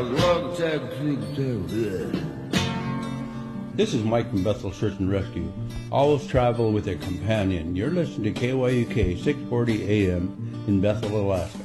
This is Mike from Bethel Search and Rescue. Always travel with a companion. You're listening to KYUK 640 AM in Bethel, Alaska.